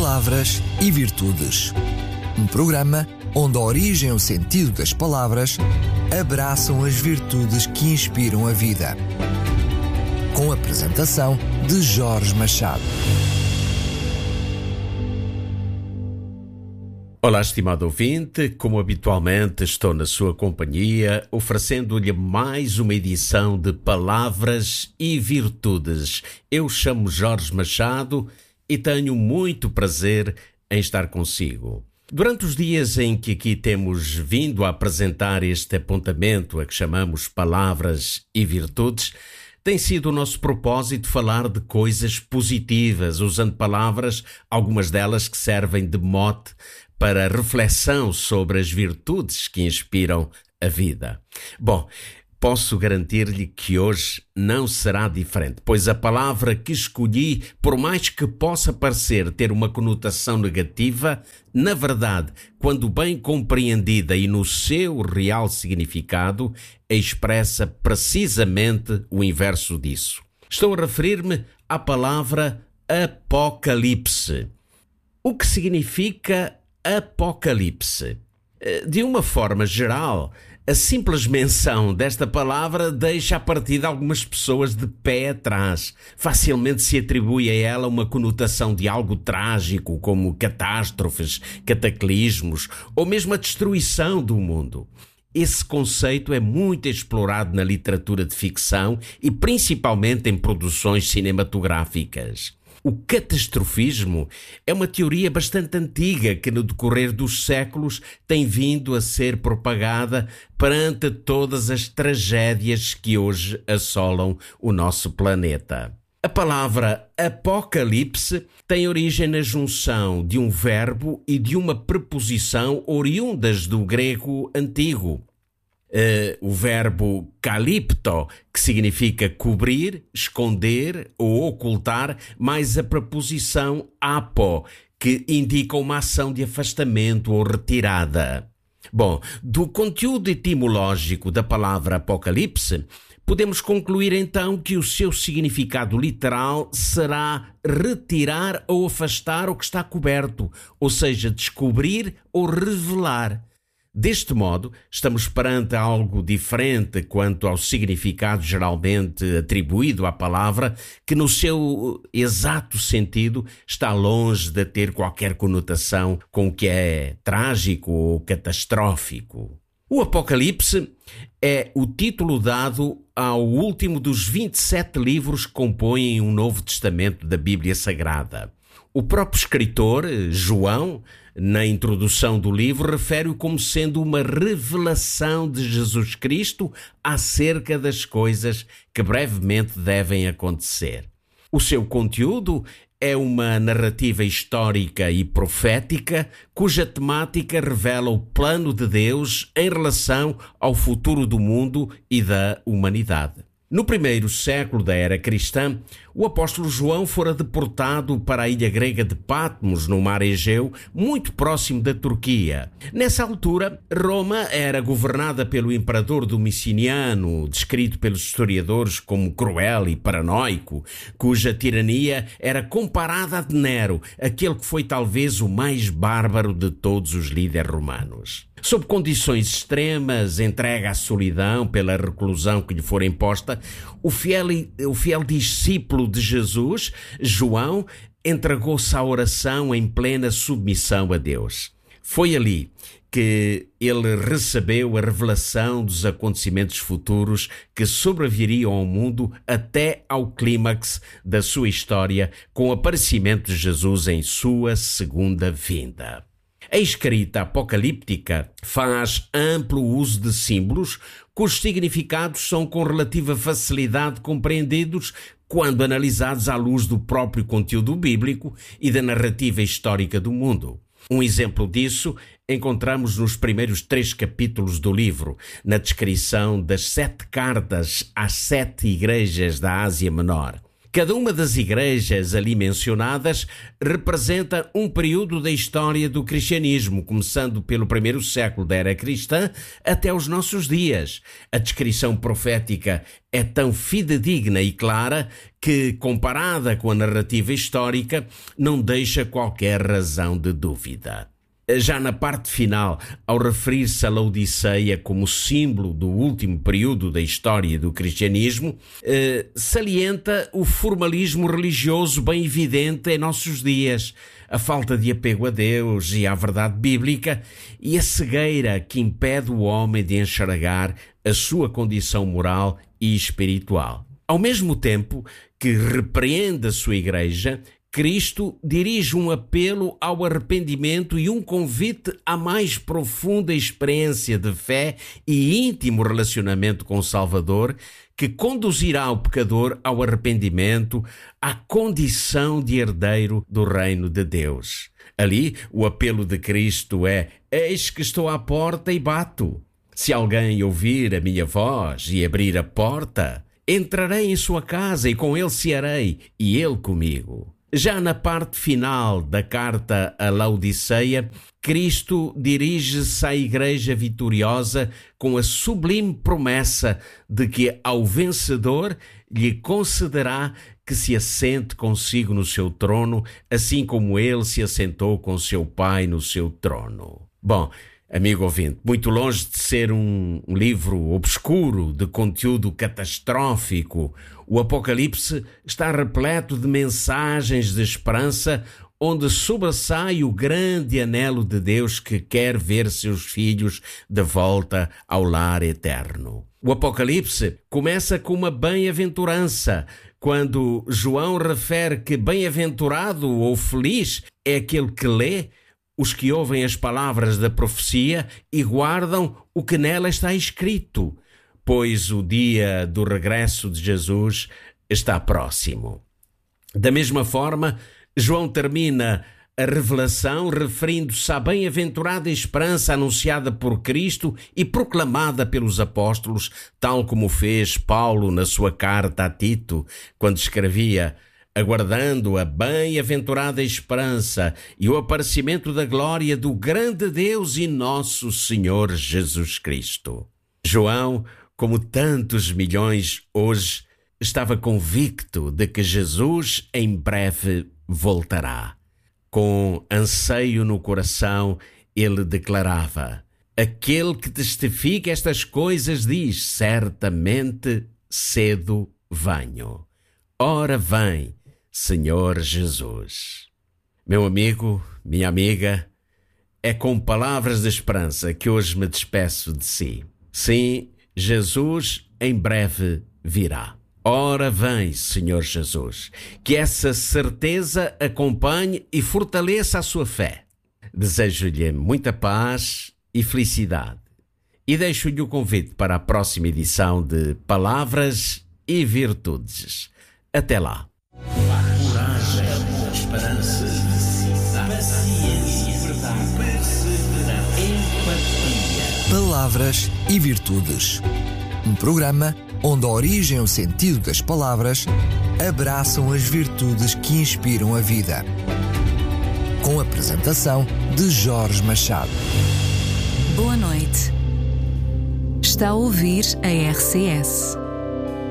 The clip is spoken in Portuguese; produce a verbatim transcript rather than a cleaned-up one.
Palavras e Virtudes. Um programa onde a origem e o sentido das palavras abraçam as virtudes que inspiram a vida. Com a apresentação de Jorge Machado. Olá, estimado ouvinte, como habitualmente estou na sua companhia, oferecendo-lhe mais uma edição de Palavras e Virtudes. Eu chamo Jorge Machado e tenho muito prazer em estar consigo. Durante os dias em que aqui temos vindo a apresentar este apontamento a que chamamos Palavras e Virtudes, tem sido o nosso propósito falar de coisas positivas, usando palavras, algumas delas que servem de mote para reflexão sobre as virtudes que inspiram a vida. Bom, posso garantir-lhe que hoje não será diferente, pois a palavra que escolhi, por mais que possa parecer ter uma conotação negativa, na verdade, quando bem compreendida e no seu real significado, expressa precisamente o inverso disso. Estou a referir-me à palavra Apocalipse. O que significa Apocalipse? De uma forma geral, a simples menção desta palavra deixa a partida algumas pessoas de pé atrás. Facilmente se atribui a ela uma conotação de algo trágico, como catástrofes, cataclismos ou mesmo a destruição do mundo. Esse conceito é muito explorado na literatura de ficção e principalmente em produções cinematográficas. O catastrofismo é uma teoria bastante antiga que, no decorrer dos séculos, tem vindo a ser propagada perante todas as tragédias que hoje assolam o nosso planeta. A palavra apocalipse tem origem na junção de um verbo e de uma preposição oriundas do grego antigo. Uh, o verbo kalipto, que significa cobrir, esconder ou ocultar, mais a preposição apo, que indica uma ação de afastamento ou retirada. Bom, do conteúdo etimológico da palavra apocalipse, podemos concluir então que o seu significado literal será retirar ou afastar o que está coberto, ou seja, descobrir ou revelar. Deste modo, estamos perante algo diferente quanto ao significado geralmente atribuído à palavra, que no seu exato sentido está longe de ter qualquer conotação com o que é trágico ou catastrófico. O Apocalipse é o título dado ao último dos vinte e sete livros que compõem o Novo Testamento da Bíblia Sagrada. O próprio escritor, João, na introdução do livro, refere-o como sendo uma revelação de Jesus Cristo acerca das coisas que brevemente devem acontecer. O seu conteúdo é uma narrativa histórica e profética cuja temática revela o plano de Deus em relação ao futuro do mundo e da humanidade. No primeiro século da era cristã, o apóstolo João fora deportado para a ilha grega de Patmos, no mar Egeu, muito próximo da Turquia. Nessa altura, Roma era governada pelo imperador Domiciano, descrito pelos historiadores como cruel e paranoico, cuja tirania era comparada à de Nero, aquele que foi talvez o mais bárbaro de todos os líderes romanos. Sob condições extremas, entregue à solidão pela reclusão que lhe fora imposta, o fiel, o fiel discípulo de Jesus, João, entregou-se à oração em plena submissão a Deus. Foi ali que ele recebeu a revelação dos acontecimentos futuros que sobreviriam ao mundo até ao clímax da sua história, com o aparecimento de Jesus em sua segunda vinda. A escrita apocalíptica faz amplo uso de símbolos cujos significados são com relativa facilidade compreendidos quando analisados à luz do próprio conteúdo bíblico e da narrativa histórica do mundo. Um exemplo disso encontramos nos primeiros três capítulos do livro, na descrição das sete cartas às sete igrejas da Ásia Menor. Cada uma das igrejas ali mencionadas representa um período da história do cristianismo, começando pelo primeiro século da era cristã até os nossos dias. A descrição profética é tão fidedigna e clara que, comparada com a narrativa histórica, não deixa qualquer razão de dúvida. Já na parte final, ao referir-se a Laodiceia como símbolo do último período da história do cristianismo, eh, salienta o formalismo religioso bem evidente em nossos dias, a falta de apego a Deus e à verdade bíblica e a cegueira que impede o homem de enxergar a sua condição moral e espiritual. Ao mesmo tempo que repreende a sua igreja, Cristo dirige um apelo ao arrependimento e um convite à mais profunda experiência de fé e íntimo relacionamento com o Salvador, que conduzirá o pecador ao arrependimento, à condição de herdeiro do reino de Deus. Ali, o apelo de Cristo é: eis que estou à porta e bato. Se alguém ouvir a minha voz e abrir a porta, entrarei em sua casa e com ele cearei, e ele comigo. Já na parte final da carta a Laodiceia, Cristo dirige-se à igreja vitoriosa com a sublime promessa de que ao vencedor lhe concederá que se assente consigo no seu trono, assim como ele se assentou com seu Pai no seu trono. Bom, amigo ouvinte, muito longe de ser um livro obscuro de conteúdo catastrófico, o Apocalipse está repleto de mensagens de esperança, onde sobressai o grande anelo de Deus que quer ver seus filhos de volta ao lar eterno. O Apocalipse começa com uma bem-aventurança, quando João refere que bem-aventurado ou feliz é aquele que lê, os que ouvem as palavras da profecia e guardam o que nela está escrito, pois o dia do regresso de Jesus está próximo. Da mesma forma, João termina a revelação referindo-se à bem-aventurada esperança anunciada por Cristo e proclamada pelos apóstolos, tal como fez Paulo na sua carta a Tito, quando escrevia: aguardando a bem-aventurada esperança e o aparecimento da glória do grande Deus e nosso Senhor Jesus Cristo. João, como tantos milhões hoje, estava convicto de que Jesus em breve voltará. Com anseio no coração, ele declarava: aquele que testifica estas coisas diz, certamente cedo venho. Ora vem, Senhor Jesus. Meu amigo, minha amiga, é com palavras de esperança que hoje me despeço de si. Sim, Jesus em breve virá. Ora vem, Senhor Jesus. Que essa certeza acompanhe e fortaleça a sua fé. Desejo-lhe muita paz e felicidade. E deixo-lhe o convite para a próxima edição de Palavras e Virtudes. Até lá. Coragem, esperança, paciência, perseverança, empatia. Palavras e Virtudes. Um programa onde a origem e o sentido das palavras abraçam as virtudes que inspiram a vida. Com a apresentação de Jorge Machado. Boa noite. Está a ouvir a R C S.